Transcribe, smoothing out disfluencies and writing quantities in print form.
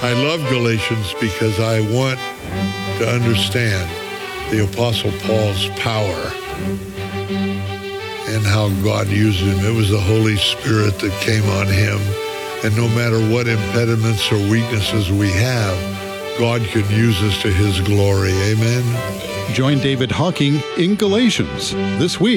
I love Galatians because I want to understand the Apostle Paul's power and how God used him. It was the Holy Spirit that came on him. And no matter what impediments or weaknesses we have, God can use us to his glory. Amen. Join David Hocking in Galatians this week.